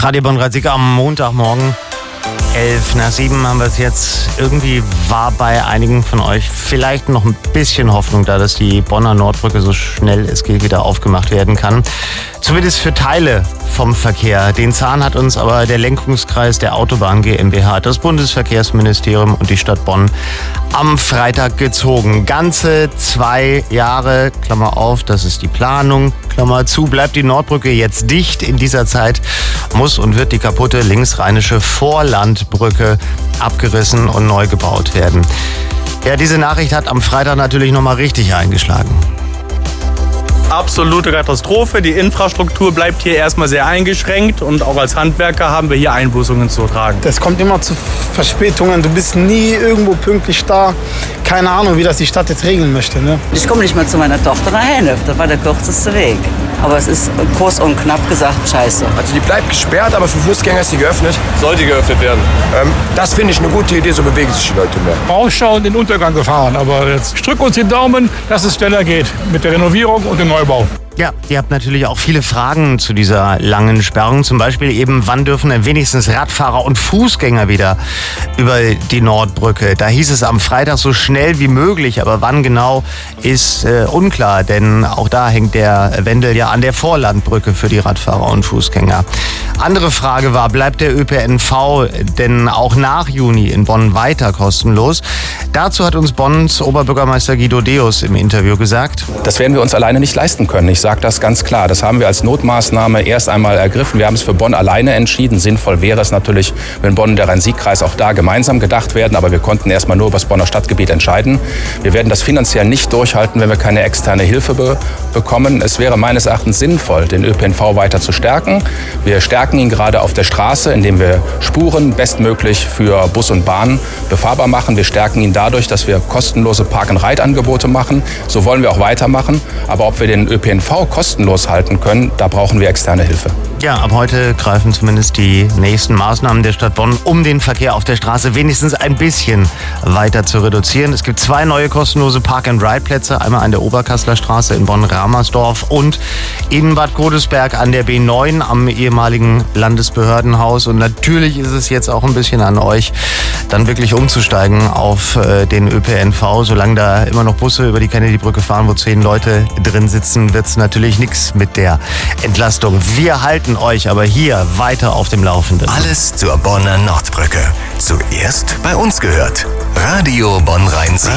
Radio Bonn-Rhein-Sieg am Montagmorgen. 6:11 haben wir es jetzt. Irgendwie war bei einigen von euch vielleicht noch ein bisschen Hoffnung da, dass die Bonner Nordbrücke so schnell es geht wieder aufgemacht werden kann. Zumindest für Teile vom Verkehr. Den Zahn hat uns aber der Lenkungskreis der Autobahn GmbH, das Bundesverkehrsministerium und die Stadt Bonn am Freitag gezogen. Ganze 2 Jahre, Klammer auf, das ist die Planung, Klammer zu, bleibt die Nordbrücke jetzt dicht. In dieser Zeit muss und wird die kaputte linksrheinische Vorlandbrücke abgerissen und neu gebaut werden. Ja, diese Nachricht hat am Freitag natürlich nochmal richtig eingeschlagen. Absolute Katastrophe. Die Infrastruktur bleibt hier erstmal sehr eingeschränkt und auch als Handwerker haben wir hier Einbußungen zu tragen. Es kommt immer zu Verspätungen. Du bist nie irgendwo pünktlich da. Keine Ahnung, wie das die Stadt jetzt regeln möchte. Ne? Ich komme nicht mehr zu meiner Tochter nach Hennef. Das war der kürzeste Weg. Aber es ist kurz und knapp gesagt scheiße. Also die bleibt gesperrt, aber für Fußgänger ist sie geöffnet. Soll die geöffnet werden? Das finde ich eine gute Idee, so bewegen sich die Leute mehr. Vorausschauend in den Untergang gefahren, aber jetzt drück uns die Daumen, dass es schneller geht mit der Renovierung und dem Neubau. Ja, ihr habt natürlich auch viele Fragen zu dieser langen Sperrung. Zum Beispiel eben, wann dürfen denn wenigstens Radfahrer und Fußgänger wieder über die Nordbrücke? Da hieß es am Freitag so schnell wie möglich, aber wann genau ist unklar, denn auch da hängt der Wendel ja an der Vorlandbrücke für die Radfahrer und Fußgänger. Andere Frage war, bleibt der ÖPNV denn auch nach Juni in Bonn weiter kostenlos? Dazu hat uns Bonns Oberbürgermeister Guido Deus im Interview gesagt: Das werden wir uns alleine nicht leisten können. Ich sage das ganz klar. Das haben wir als Notmaßnahme erst einmal ergriffen. Wir haben es für Bonn alleine entschieden. Sinnvoll wäre es natürlich, wenn Bonn und der Rhein-Sieg-Kreis auch da gemeinsam gedacht werden. Aber wir konnten erst mal nur über das Bonner Stadtgebiet entscheiden. Wir werden das finanziell nicht durchhalten, wenn wir keine externe Hilfe bekommen. Es wäre meines Erachtens sinnvoll, den ÖPNV weiter zu stärken. Wir stärken ihn gerade auf der Straße, indem wir Spuren bestmöglich für Bus und Bahn befahrbar machen. Wir stärken ihn dadurch, dass wir kostenlose Park-and-Ride-Angebote machen. So wollen wir auch weitermachen. Aber ob wir den ÖPNV kostenlos halten können, da brauchen wir externe Hilfe. Ja, ab heute greifen zumindest die nächsten Maßnahmen der Stadt Bonn, um den Verkehr auf der Straße wenigstens ein bisschen weiter zu reduzieren. Es gibt 2 neue kostenlose Park-and-Ride-Plätze, einmal an der Oberkasseler Straße in Bonn-Ramersdorf und in Bad Godesberg an der B9 am ehemaligen Landesbehördenhaus. Und natürlich ist es jetzt auch ein bisschen an euch, dann wirklich umzusteigen auf den ÖPNV. Solange da immer noch Busse über die Kennedy-Brücke fahren, wo 10 Leute drin sitzen, wird es natürlich nichts mit der Entlastung. Wir halten euch aber hier weiter auf dem Laufenden. Alles zur Bonner Nordbrücke. Zuerst bei uns gehört. Radio Bonn-Rhein-Sieg.